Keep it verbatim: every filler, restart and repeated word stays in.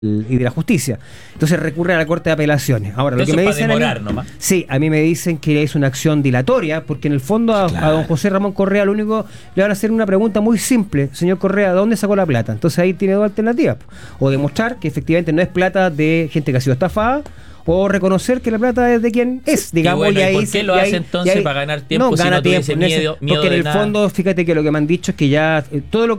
y de la justicia. Entonces recurre a la Corte de Apelaciones. Ahora, lo Eso que me es para dicen demorar a mí, nomás. sí, a mí me dicen que es una acción dilatoria, porque en el fondo a, Claro. a don José Ramón Correa lo único le van a hacer una pregunta muy simple: señor Correa, ¿de dónde sacó la plata? Entonces ahí tiene dos alternativas: o demostrar que efectivamente no es plata de gente que ha sido estafada, o reconocer que la plata es de quien es, digamos. Y bueno, y ahí, ¿y por qué lo y ahí- hace entonces y ahí- para ganar tiempo si gana no tuviese en ese- miedo- miedo porque en de el nada? fondo, fíjate que lo que me han dicho es que ya eh, todo lo